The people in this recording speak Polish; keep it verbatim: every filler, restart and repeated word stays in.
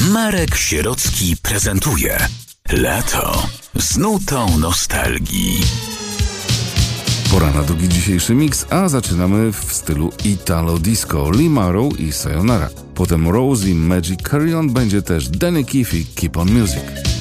Marek Sierocki prezentuje Lato z nutą nostalgii. Pora na drugi dzisiejszy miks, a zaczynamy w stylu Italo Disco, Lee Morrow i Sayonara. Potem Rosie Magic Carry On, będzie też Danny Keefe, Keep On Music.